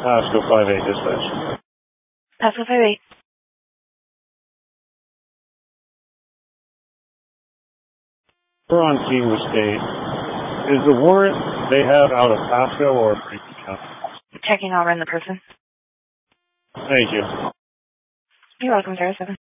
Pasco 5-8 dispatch. Pasco 5-8. We're on Kingwood State. Is the warrant they have out of Pasco or Franklin County? Checking, I'll run the person. Thank you. You're welcome, 07.